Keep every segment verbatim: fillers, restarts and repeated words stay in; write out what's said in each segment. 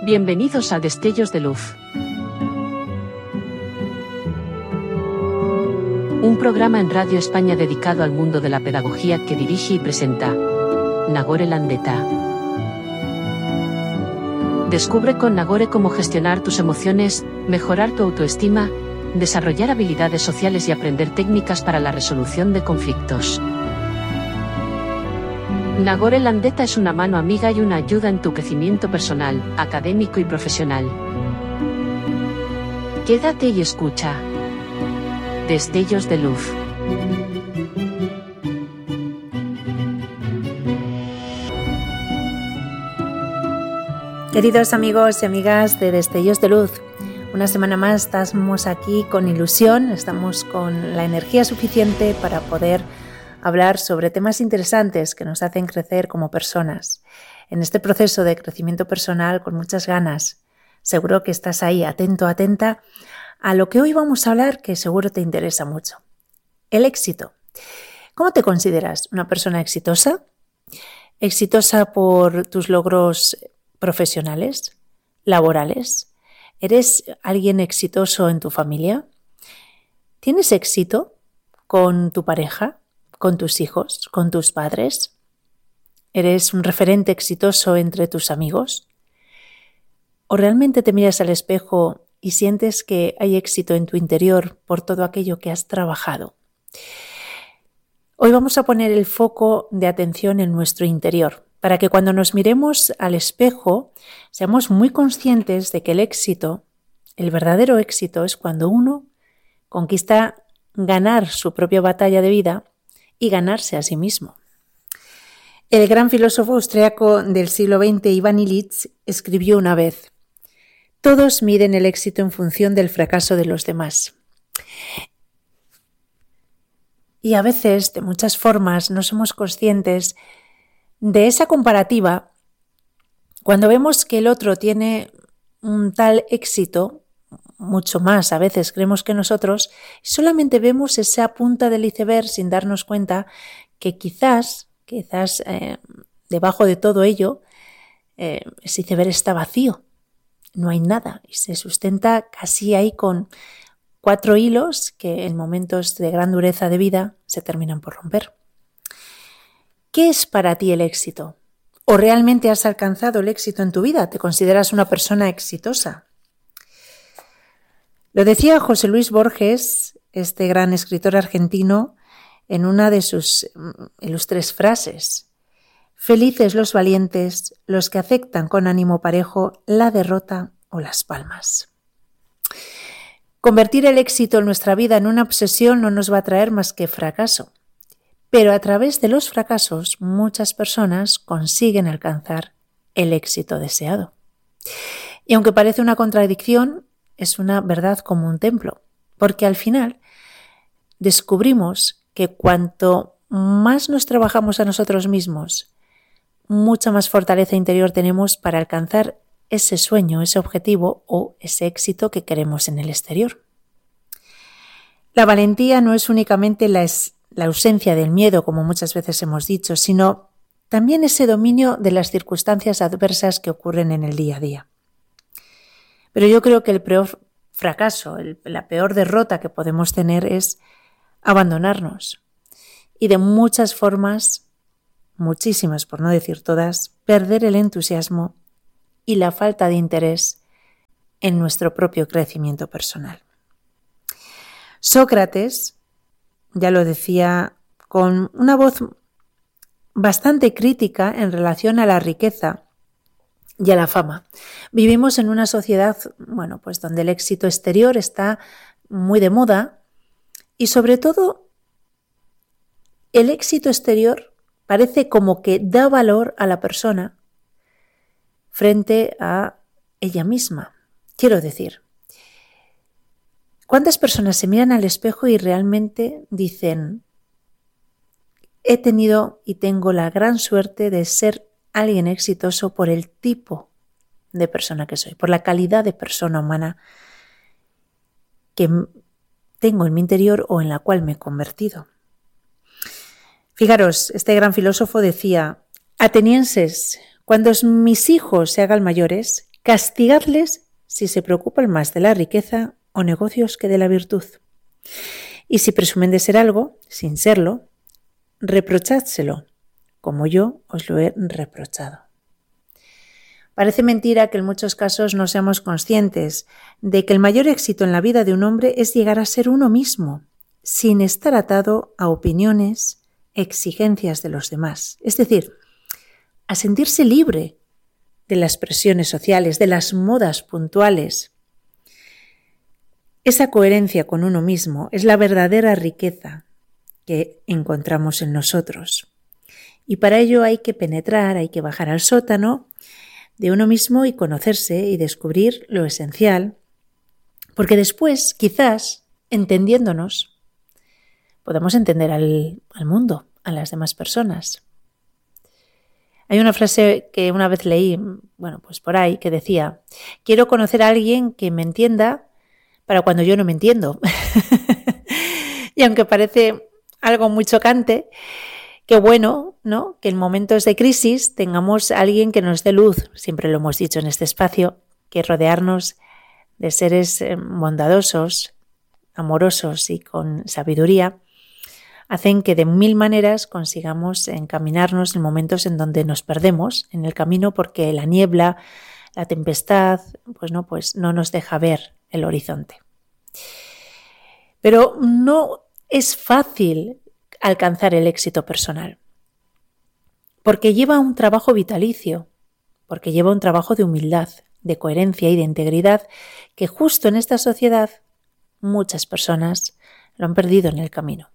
Bienvenidos a Destellos de Luz. Un programa en Radio España dedicado al mundo de la pedagogía que dirige y presenta Nagore Landeta. Descubre con Nagore cómo gestionar tus emociones, mejorar tu autoestima, desarrollar habilidades sociales y aprender técnicas para la resolución de conflictos. Nagore Landeta es una mano amiga y una ayuda en tu crecimiento personal, académico y profesional. Quédate y escucha. Destellos de Luz. Queridos amigos y amigas de Destellos de Luz, una semana más estamos aquí con ilusión, estamos con la energía suficiente para poder hablar sobre temas interesantes que nos hacen crecer como personas. En este proceso de crecimiento personal con muchas ganas, seguro que estás ahí atento, atenta a lo que hoy vamos a hablar, que seguro te interesa mucho. El éxito. ¿Cómo te consideras? ¿Una persona exitosa? ¿Exitosa por tus logros profesionales, laborales? ¿Eres alguien exitoso en tu familia? ¿Tienes éxito con tu pareja, con tus hijos, con tus padres? ¿Eres un referente exitoso entre tus amigos? ¿O realmente te miras al espejo y sientes que hay éxito en tu interior por todo aquello que has trabajado? Hoy vamos a poner el foco de atención en nuestro interior, para que cuando nos miremos al espejo seamos muy conscientes de que el éxito, el verdadero éxito, es cuando uno conquista ganar su propia batalla de vida y ganarse a sí mismo. El gran filósofo austriaco del siglo veinte, Ivan Illich, escribió una vez: todos miden el éxito en función del fracaso de los demás. Y a veces, de muchas formas, no somos conscientes de esa comparativa. Cuando vemos que el otro tiene un tal éxito, mucho más a veces creemos que nosotros, solamente vemos esa punta del iceberg sin darnos cuenta que quizás, quizás eh, debajo de todo ello, eh, ese iceberg está vacío. No hay nada y se sustenta casi ahí con cuatro hilos que en momentos de gran dureza de vida se terminan por romper. ¿Qué es para ti el éxito? ¿O realmente has alcanzado el éxito en tu vida? ¿Te consideras una persona exitosa? Lo decía José Luis Borges, este gran escritor argentino, en una de sus ilustres frases: felices los valientes, los que aceptan con ánimo parejo la derrota o las palmas. Convertir el éxito en nuestra vida en una obsesión no nos va a traer más que fracaso. Pero a través de los fracasos muchas personas consiguen alcanzar el éxito deseado. Y aunque parece una contradicción, es una verdad como un templo, porque al final descubrimos que cuanto más nos trabajamos a nosotros mismos, mucha más fortaleza interior tenemos para alcanzar ese sueño, ese objetivo o ese éxito que queremos en el exterior. La valentía no es únicamente la, es, la ausencia del miedo, como muchas veces hemos dicho, sino también ese dominio de las circunstancias adversas que ocurren en el día a día. Pero yo creo que el peor fracaso, el, la peor derrota que podemos tener es abandonarnos. Y de muchas formas, muchísimas por no decir todas, perder el entusiasmo y la falta de interés en nuestro propio crecimiento personal. Sócrates ya lo decía con una voz bastante crítica en relación a la riqueza y a la fama. Vivimos en una sociedad, bueno, pues donde el éxito exterior está muy de moda y sobre todo el éxito exterior parece como que da valor a la persona frente a ella misma. Quiero decir, ¿cuántas personas se miran al espejo y realmente dicen: he tenido y tengo la gran suerte de ser alguien exitoso por el tipo de persona que soy, por la calidad de persona humana que tengo en mi interior o en la cual me he convertido? Fijaros, este gran filósofo decía: atenienses, cuando mis hijos se hagan mayores, Castigadles si se preocupan más de la riqueza o negocios que de la virtud. Y si presumen de ser algo, sin serlo, reprochádselo, como yo os lo he reprochado. Parece mentira que en muchos casos no seamos conscientes de que el mayor éxito en la vida de un hombre es llegar a ser uno mismo, sin estar atado a opiniones, exigencias de los demás. Es decir, a sentirse libre de las presiones sociales, de las modas puntuales. Esa coherencia con uno mismo es la verdadera riqueza que encontramos en nosotros. Y para ello hay que penetrar, hay que bajar al sótano de uno mismo y conocerse y descubrir lo esencial, porque después, quizás, entendiéndonos, podemos entender al, al mundo, a las demás personas. Hay una frase que una vez leí, bueno, pues por ahí, que decía: quiero conocer a alguien que me entienda para cuando yo no me entiendo. Y aunque parece algo muy chocante, qué bueno, ¿no?, que en momentos de crisis tengamos a alguien que nos dé luz. Siempre lo hemos dicho en este espacio, que rodearnos de seres bondadosos, amorosos y con sabiduría hacen que de mil maneras consigamos encaminarnos en momentos en donde nos perdemos en el camino porque la niebla, la tempestad, pues no, pues no nos deja ver el horizonte. Pero no es fácil alcanzar el éxito personal, porque lleva un trabajo vitalicio, porque lleva un trabajo de humildad, de coherencia y de integridad que justo en esta sociedad muchas personas lo han perdido en el camino.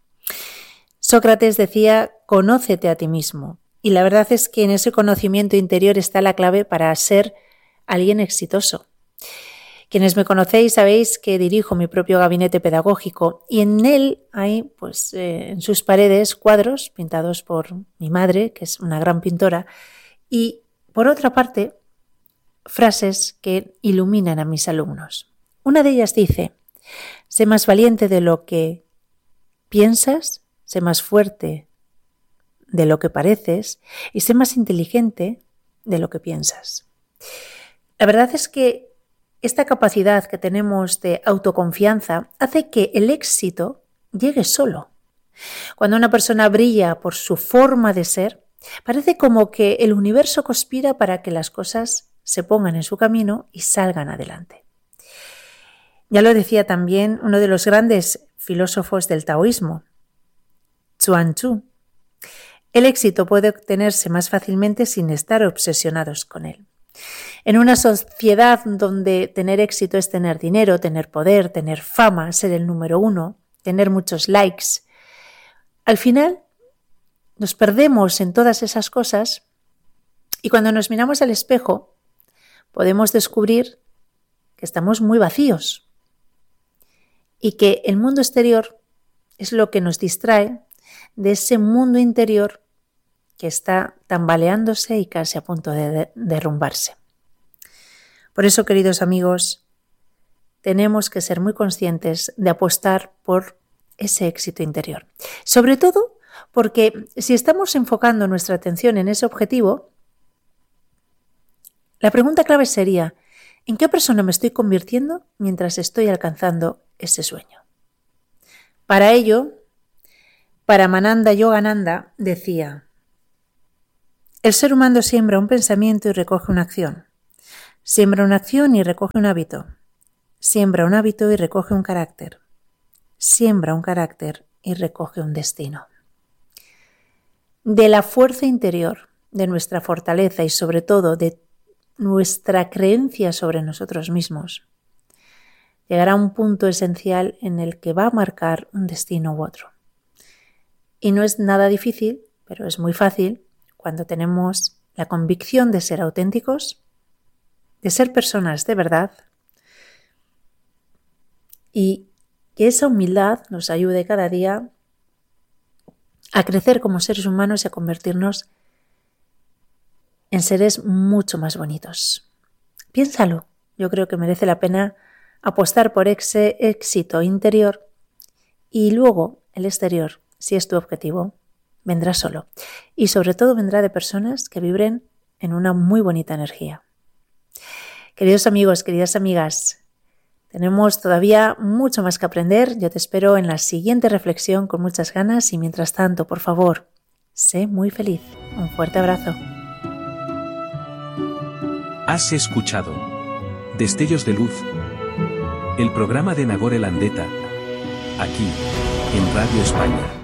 Sócrates decía: conócete a ti mismo, y la verdad es que en ese conocimiento interior está la clave para ser alguien exitoso. Quienes me conocéis sabéis que dirijo mi propio gabinete pedagógico y en él hay, pues, eh, en sus paredes cuadros pintados por mi madre, que es una gran pintora, y por otra parte, frases que iluminan a mis alumnos. Una de ellas dice: sé más valiente de lo que piensas, sé más fuerte de lo que pareces y sé más inteligente de lo que piensas. La verdad es que esta capacidad que tenemos de autoconfianza hace que el éxito llegue solo. Cuando una persona brilla por su forma de ser, parece como que el universo conspira para que las cosas se pongan en su camino y salgan adelante. Ya lo decía también uno de los grandes filósofos del taoísmo, Zhuangzi. El éxito puede obtenerse más fácilmente sin estar obsesionados con él. En una sociedad donde tener éxito es tener dinero, tener poder, tener fama, ser el número uno, tener muchos likes, al final nos perdemos en todas esas cosas y cuando nos miramos al espejo podemos descubrir que estamos muy vacíos y que el mundo exterior es lo que nos distrae de ese mundo interior que está tambaleándose y casi a punto de derrumbarse. Por eso, queridos amigos, tenemos que ser muy conscientes de apostar por ese éxito interior. Sobre todo porque si estamos enfocando nuestra atención en ese objetivo, la pregunta clave sería: ¿en qué persona me estoy convirtiendo mientras estoy alcanzando ese sueño? Para ello, Paramananda Yogananda decía: el ser humano siembra un pensamiento y recoge una acción. Siembra una acción y recoge un hábito. Siembra un hábito y recoge un carácter. Siembra un carácter y recoge un destino. De la fuerza interior, de nuestra fortaleza y sobre todo de nuestra creencia sobre nosotros mismos, llegará un punto esencial en el que va a marcar un destino u otro. Y no es nada difícil, pero es muy fácil cuando tenemos la convicción de ser auténticos, de ser personas de verdad y que esa humildad nos ayude cada día a crecer como seres humanos y a convertirnos en seres mucho más bonitos. Piénsalo, yo creo que merece la pena apostar por ese éxito interior y luego el exterior, si es tu objetivo, vendrá solo y sobre todo vendrá de personas que vibren en una muy bonita energía. Queridos amigos, queridas amigas, tenemos todavía mucho más que aprender. Yo te espero en la siguiente reflexión con muchas ganas y mientras tanto, por favor, sé muy feliz. Un fuerte abrazo. Has escuchado Destellos de Luz, el programa de Nagore Landeta, aquí, en Radio España.